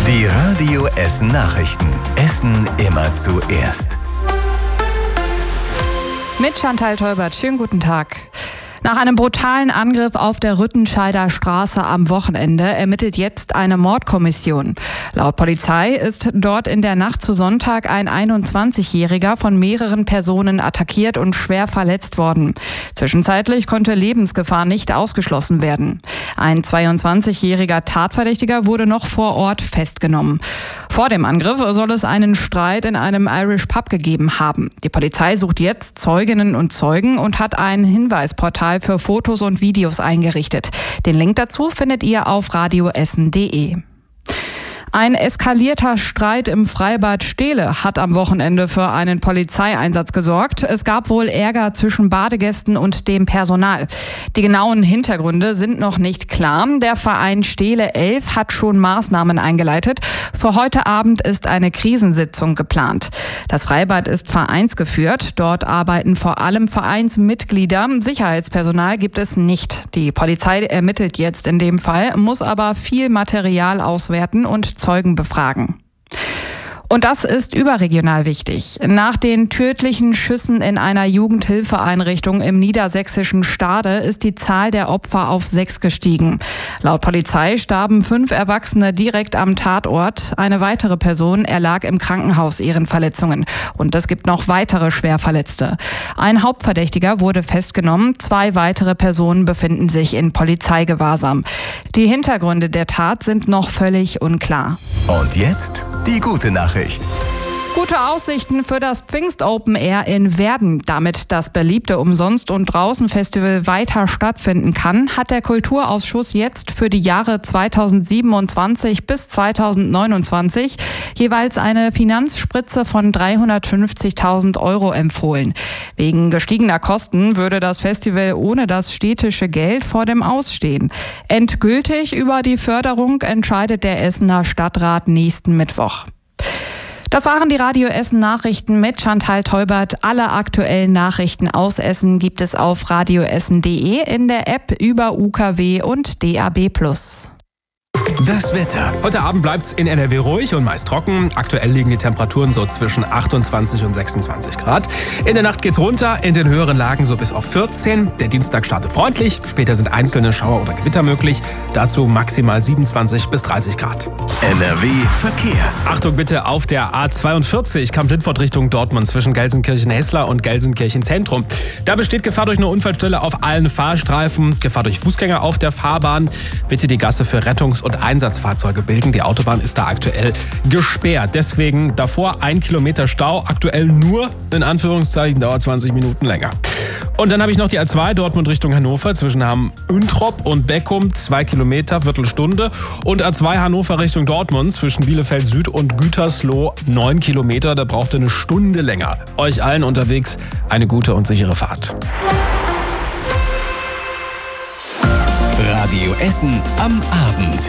Die Radio Essen Nachrichten. Essen immer zuerst. Mit Chantal Teubert. Schönen guten Tag. Nach einem brutalen Angriff auf der Rüttenscheider Straße am Wochenende ermittelt jetzt eine Mordkommission. Laut Polizei ist dort in der Nacht zu Sonntag ein 21-Jähriger von mehreren Personen attackiert und schwer verletzt worden. Zwischenzeitlich konnte Lebensgefahr nicht ausgeschlossen werden. Ein 22-jähriger Tatverdächtiger wurde noch vor Ort festgenommen. Vor dem Angriff soll es einen Streit in einem Irish Pub gegeben haben. Die Polizei sucht jetzt Zeuginnen und Zeugen und hat ein Hinweisportal für Fotos und Videos eingerichtet. Den Link dazu findet ihr auf radioessen.de. Ein eskalierter Streit im Freibad Stehle hat am Wochenende für einen Polizeieinsatz gesorgt. Es gab wohl Ärger zwischen Badegästen und dem Personal. Die genauen Hintergründe sind noch nicht klar. Der Verein Stehle 11 hat schon Maßnahmen eingeleitet. Für heute Abend ist eine Krisensitzung geplant. Das Freibad ist vereinsgeführt. Dort arbeiten vor allem Vereinsmitglieder. Sicherheitspersonal gibt es nicht. Die Polizei ermittelt jetzt in dem Fall, muss aber viel Material auswerten und Zeugen befragen. Und das ist überregional wichtig. Nach den tödlichen Schüssen in einer Jugendhilfeeinrichtung im niedersächsischen Stade ist die Zahl der Opfer auf 6 gestiegen. Laut Polizei starben 5 Erwachsene direkt am Tatort. Eine weitere Person erlag im Krankenhaus ihren Verletzungen. Und es gibt noch weitere Schwerverletzte. Ein Hauptverdächtiger wurde festgenommen. 2 weitere Personen befinden sich in Polizeigewahrsam. Die Hintergründe der Tat sind noch völlig unklar. Und jetzt die gute Nachricht. Gute Aussichten für das Pfingst Open Air in Werden. Damit das beliebte Umsonst- und Draußen-Festival weiter stattfinden kann, hat der Kulturausschuss jetzt für die Jahre 2027 bis 2029 jeweils eine Finanzspritze von 350.000 € empfohlen. Wegen gestiegener Kosten würde das Festival ohne das städtische Geld vor dem Ausstehen. Endgültig über die Förderung entscheidet der Essener Stadtrat nächsten Mittwoch. Das waren die Radio Essen Nachrichten mit Chantal Teubert. Alle aktuellen Nachrichten aus Essen gibt es auf radioessen.de, in der App, über UKW und DAB+. Das Wetter. Heute Abend bleibt's in NRW ruhig und meist trocken. Aktuell liegen die Temperaturen so zwischen 28 und 26 Grad. In der Nacht geht's runter, in den höheren Lagen so bis auf 14. Der Dienstag startet freundlich. Später sind einzelne Schauer oder Gewitter möglich. Dazu maximal 27 bis 30 Grad. NRW Verkehr. Achtung bitte auf der A42 Kamp-Lindfort Richtung Dortmund zwischen Gelsenkirchen-Hessler und Gelsenkirchen-Zentrum. Da besteht Gefahr durch eine Unfallstelle auf allen Fahrstreifen. Gefahr durch Fußgänger auf der Fahrbahn. Bitte die Gasse für Rettungs- und Einsatzfahrzeuge bilden. Die Autobahn ist da aktuell gesperrt. Deswegen davor 1 Kilometer Stau. Aktuell nur, in Anführungszeichen, dauert 20 Minuten länger. Und dann habe ich noch die A2 Dortmund Richtung Hannover zwischen Hamm-Üntrop und Beckum 2 Kilometer, Viertelstunde. Und A2 Hannover Richtung Dortmund zwischen Bielefeld Süd und Gütersloh 9 Kilometer. Da braucht ihr eine Stunde länger. Euch allen unterwegs eine gute und sichere Fahrt. Radio Essen am Abend.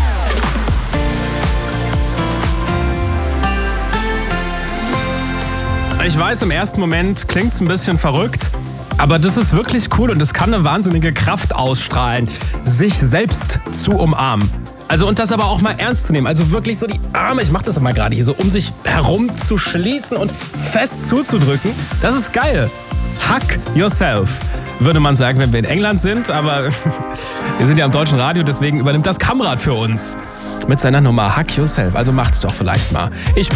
Ich weiß, im ersten Moment klingt's ein bisschen verrückt, aber das ist wirklich cool und es kann eine wahnsinnige Kraft ausstrahlen, sich selbst zu umarmen. Also und das aber auch mal ernst zu nehmen. Also wirklich so die Arme, ich mache das mal gerade hier so, um sich herum zu schließen und fest zuzudrücken. Das ist geil. Hug yourself, würde man sagen, wenn wir in England sind. Aber wir sind ja am deutschen Radio, deswegen übernimmt das Kamrad für uns mit seiner Nummer Hug yourself. Also macht's doch vielleicht mal.